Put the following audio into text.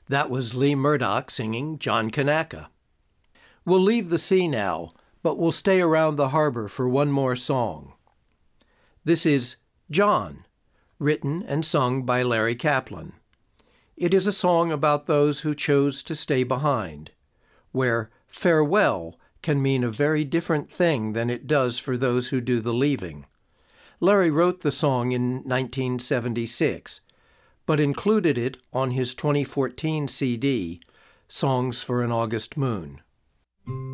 That was Lee Murdoch singing John Kanaka. We'll leave the sea now, but we'll stay around the harbor for one more song. This is John, written and sung by Larry Kaplan. It is a song about those who chose to stay behind, where farewell can mean a very different thing than it does for those who do the leaving. Larry wrote the song in 1976, but included it on his 2014 CD, Songs for an August Moon.